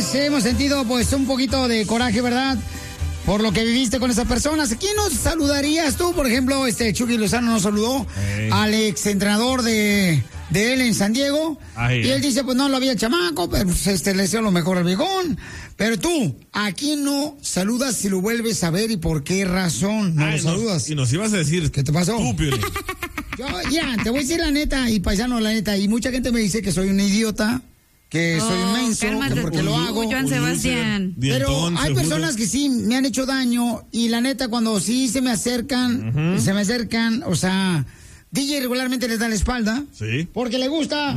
veces hemos sentido pues un poquito de coraje, ¿verdad? Por lo que viviste con esas personas. ¿Quién nos saludarías tú? Por ejemplo, Chucky Lozano nos saludó al exentrenador de él en San Diego. Y él dice, pues no lo había el chamaco, pero pues, le deseo lo mejor al viejón. Pero tú, ¿a quién no saludas si lo vuelves a ver y por qué razón no lo saludas? Y nos ibas a decir, ¿qué te pasó? Tú, Piolín. Yo, te voy a decir la neta, y paisano, la neta, y mucha gente me dice que soy un idiota, que soy inmenso, que porque lo hago. Joan Sebastián. Pero hay personas que sí me han hecho daño, y la neta, cuando sí se me acercan, o sea, DJ regularmente les da la espalda. Sí. Porque le gusta.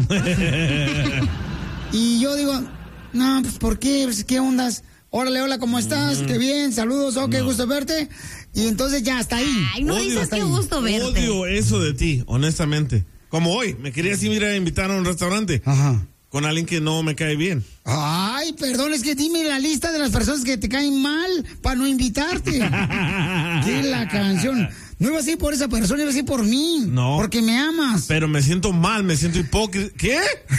Y yo digo, no, pues ¿por qué? Pues, ¿qué ondas? Órale, hola, ¿cómo estás? Qué bien, saludos, qué gusto verte. Y entonces ya, hasta ahí. Ay, no dices qué gusto verte. Odio eso de ti, honestamente. Como hoy, me querías ir a invitar a un restaurante. Ajá. Con alguien que no me cae bien. Ay, perdón, es que dime la lista de las personas que te caen mal para no invitarte. ¿Qué la canción? No iba a ir por esa persona, iba a ir por mí. No. Porque me amas. Pero me siento mal, me siento hipócrita. ¿Qué?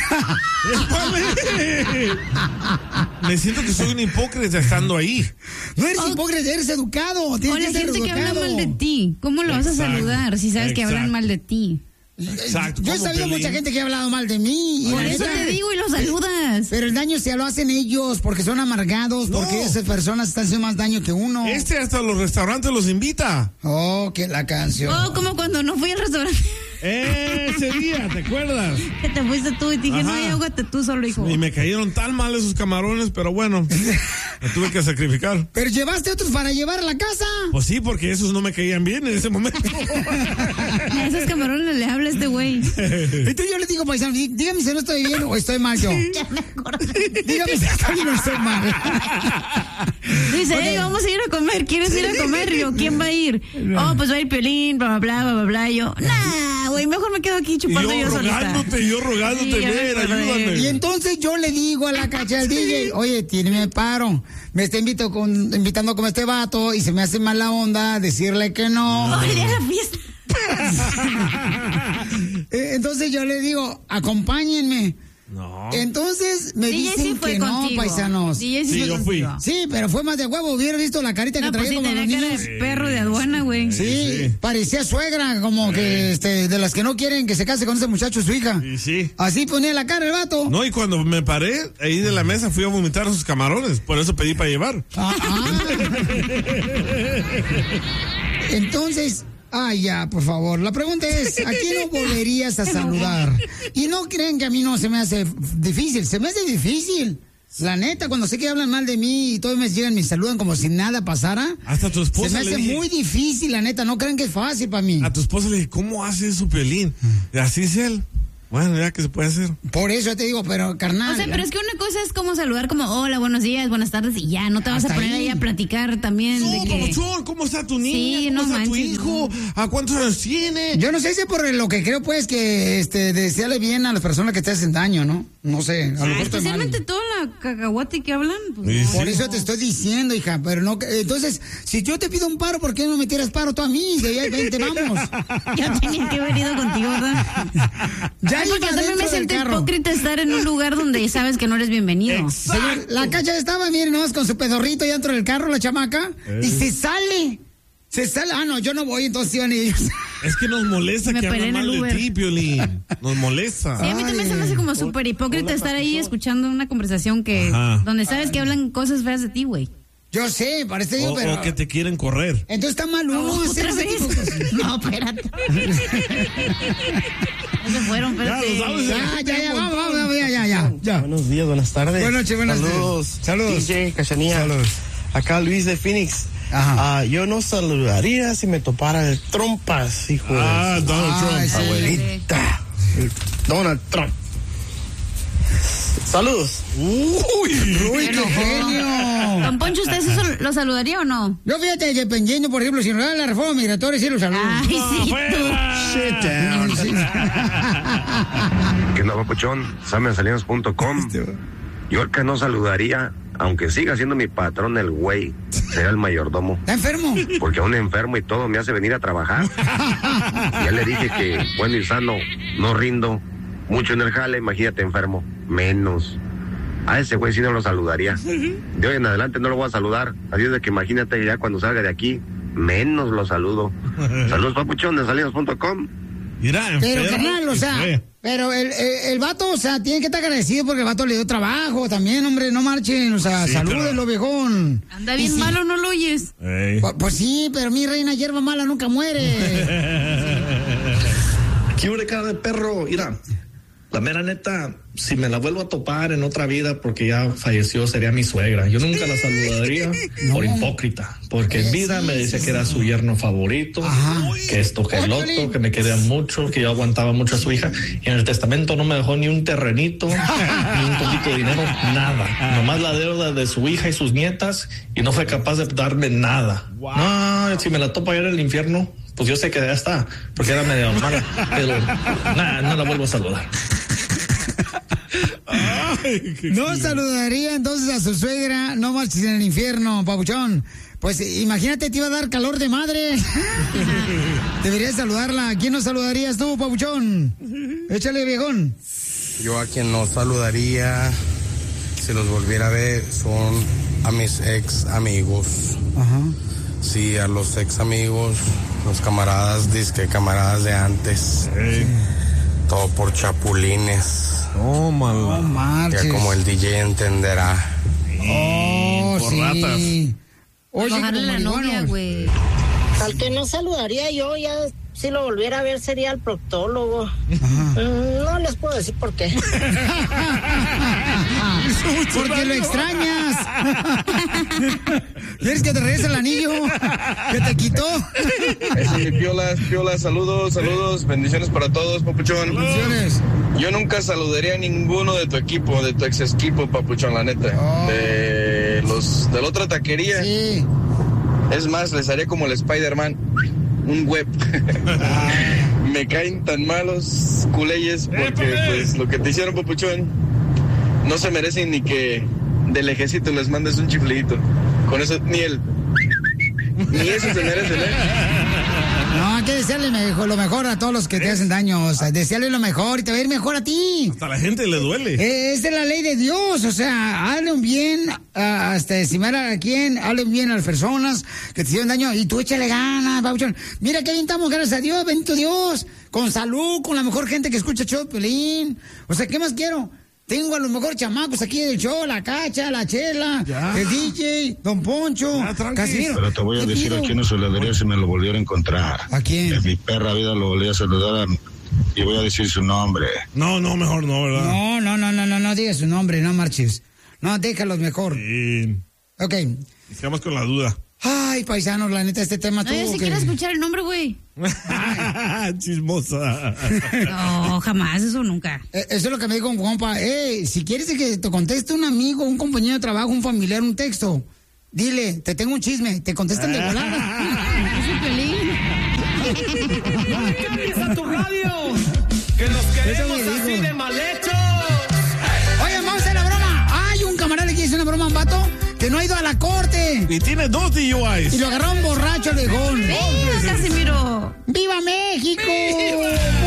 Me siento que soy un hipócrita estando ahí. No eres hipócrita, eres educado. Tienes la que ser gente educado. que habla mal de ti, ¿cómo lo vas a saludar si sabes que hablan mal de ti? Exacto. Yo he sabido mucha gente que ha hablado mal de mí. Por eso te digo y lo saludas. Pero el daño se lo hacen ellos porque son amargados, porque esas personas están haciendo más daño que uno. Hasta los restaurantes los invita. Oh, que la canción. Oh, como cuando no fui al restaurante. Ese día, ¿te acuerdas? Que te fuiste tú y te dije, no, ahógate tú solo, hijo. Y me cayeron tan mal esos camarones, pero bueno, me tuve que sacrificar. ¿Pero llevaste otros para llevar a la casa? Pues sí, porque esos no me caían bien en ese momento. A esos camarones le habla este güey. Entonces yo le digo, paisano, dígame si no estoy bien o estoy mal yo. Ya me acordé. Dígame si estoy bien o estoy mal. Dice, hey, vamos a ir a comer, ¿quieres ir a comer? Y yo, ¿quién va a ir? No. Oh, pues va a ir Piolín, bla, bla, bla, bla, bla. Y yo, nah, güey, mejor me quedo aquí chupando yo solita. Yo rogándote, Sí, ven, ayúdame. Y entonces yo le digo a la cacha del DJ, oye, me paro, me está invitando como este vato y se me hace mala onda decirle que no. Oye, a la fiesta. Entonces yo le digo, acompáñenme. No. Entonces me DJ dicen sí fue que contigo. no, paisanos. DJ Sí, yo fui. Sí, pero fue más de huevo. Hubiera visto la carita que traía pues sí, como los tenía cara niños. de perro de aduana, güey. Sí, parecía suegra, como que de las que no quieren que se case con ese muchacho, su hija. Y sí. Así ponía la cara el vato. No, y cuando me paré ahí de la mesa fui a vomitar sus camarones, por eso pedí para llevar. Entonces, ya, por favor. La pregunta es, ¿a quién no volverías a saludar? Y no creen que a mí no se me hace difícil, se me hace difícil. La neta, cuando sé que hablan mal de mí y todos me llegan y me saludan como si nada pasara. Hasta tu esposa se me hace muy difícil, la neta. No crean que es fácil para mí. A tu esposa le dije, ¿cómo hace eso, Piolín? Y así es él. Bueno, ya que se puede hacer. Por eso te digo, pero carnal. O sea, pero es que una cosa es como saludar como, hola, buenos días, buenas tardes, y ya, no te vas a poner ahí a platicar también. No, de que... papuchón, ¿cómo está tu niña? Sí, ¿Cómo no está tu manches, hijo? ¿A cuántos años tiene? Yo no sé si por lo que creo, pues, que desearle bien a las personas que te hacen daño, ¿no? No sé, a lo mejor estoy mal. Especialmente toda la cacahuate que hablan. Pues, Sí, por eso te estoy diciendo, hija, pero no. Entonces, si yo te pido un paro, ¿por qué no me tiras paro tú a mí? De ahí, vente, vamos. Yo tenía que haber ido contigo, ¿verdad? Ya porque iba también me dentro del siento carro. hipócrita estar en un lugar donde sabes que no eres bienvenido. Señor, la cacha estaba, miren, nomás con su pedorrito ya dentro del carro, la chamaca, y se sale. No, yo no voy, entonces iban ellos. Es que nos molesta Me que peleé hablen en el mal de Uber. ti, Piolín. Nos molesta. Sí, a mí también se me hace como súper hipócrita estar ahí escuchando una conversación donde sabes que hablan cosas feas de ti, güey. Yo sé, parece yo, pero. O que te quieren correr. Entonces está mal uno hacer ¿Otra ese tipo de vez? cosas. No, espérate. No se fueron, espérate. Ya lo sabes. Ya, vamos, ya. Buenos días, buenas tardes. Buenas noches, buenas Saludos. Saludos. DJ, Cachanía. Saludos. Acá Luis de Phoenix. Ajá. Yo no saludaría si me topara el Trompas, hijo de su Donald Trump. sí. abuelita. El Donald Trump. Saludos. Uy, qué genio. Don Poncho, ¿usted eso lo saludaría o no? Yo fíjate, dependiendo, por ejemplo, si no da la reforma migratoria, sí lo saludo. Ay, sí, Shit down. ¿Qué onda, papuchón? SamianSalinas.com. Yo al que no saludaría, aunque siga siendo mi patrón el güey, será el mayordomo. ¿Está enfermo? Porque aún enfermo y todo me hace venir a trabajar. Ya le dije que bueno y sano, no rindo mucho en el jale, imagínate enfermo, menos. A ese güey sí no lo saludaría. De hoy en adelante no lo voy a saludar. Así es de que imagínate ya cuando salga de aquí, menos lo saludo. Saludos, papuchón, de salinas.com. Mira, pero carnal, o sea, pero el vato, o sea, tiene que estar agradecido porque el vato le dio trabajo también, hombre, no marchen, o sea, sí, salúdenlo, viejón. Anda bien malo, ¿no lo oyes? Pues sí, pero mi reina, hierba mala nunca muere. ¿Qué hora cara de perro? Mira, la mera neta, si me la vuelvo a topar en otra vida porque ya falleció, sería mi suegra. Yo nunca la saludaría por hipócrita, porque en vida me decía que era su yerno favorito, que esto, que el otro, que me quería mucho, que yo aguantaba mucho a su hija, y en el testamento no me dejó ni un terrenito, ni un poquito de dinero, nada. Nomás la deuda de su hija y sus nietas, y no fue capaz de darme nada. No, si me la topo allá en el infierno, pues yo sé que ya está, porque era medio mala, pero nada, no la vuelvo a saludar. No saludaría entonces a su suegra, no marches en el infierno, papuchón. Pues imagínate, te iba a dar calor de madre. Deberías saludarla. ¿A quién no saludarías tú, papuchón? Échale, viejón. Yo a quien no saludaría, si los volviera a ver, son a mis ex amigos. Ajá. Sí, a los ex amigos, los camaradas, disque camaradas de antes. Sí. Todo por chapulines. No, mala. No marches. Ya como el DJ entenderá. Oh, por sí. ratas. Oye, Bajarle la novia, güey. Al que no saludaría yo, ya si lo volviera a ver, sería el proctólogo. No les puedo decir por qué. Porque lo extrañas. ¿Quieres que te regrese el anillo que te quitó? Ese es mi Piola, saludos, bendiciones para todos, papuchón. Bendiciones. Yo nunca saludaría a ninguno de tu equipo, de tu ex equipo, papuchón, la neta. De la otra taquería. Sí. Es más, les haría como el Spider-Man, un web. Me caen tan malos culeyes porque pues lo que te hicieron, papuchón, no se merecen ni que de lejecito les mandes un chiflidito. Con eso ni eso se merecen, No, hay que desearle lo mejor a todos los que te hacen daño. O sea, desearle lo mejor y te va a ir mejor a ti. Hasta a la gente le duele. Esa es la ley de Dios. O sea, hazle un bien hasta estimar a quien, hazle un bien a las personas que te hicieron daño y tú échale ganas, papuchón. Mira que bien estamos, gracias a Dios, bendito Dios. Con salud, con la mejor gente que escucha show, Pelín. O sea, ¿qué más quiero? Tengo a los mejores chamacos aquí del show, la Cacha, la Chela, el DJ, Don Poncho, Casimiro. Pero te voy a decir a quién no saludaría si me lo volviera a encontrar. ¿A quién? En mi perra vida lo volví a saludar y voy a decir su nombre. No, mejor no, ¿verdad? No digas su nombre, no marches. No, déjalos mejor. Sí. Ok. Estamos con la duda. Ay, paisanos, la neta, este tema No, yo sí quiero escuchar el nombre, güey. Chismosa. No, jamás, eso nunca. Eso es lo que me dijo un compa. Si quieres que te conteste un amigo, un compañero de trabajo, un familiar, un texto, dile, te tengo un chisme, te contestan de volada. Ese Pelín. ¡No cambies a tu radio! ¡Que los queremos así de mal hechos! Oye, vamos a hacer la broma. Hay un camarada que hizo una broma a un vato que no ha ido a la corte. Y tiene 2 DUIs. Y lo agarró un borracho al viejón. ¡Viva, Casimiro! ¡Viva México!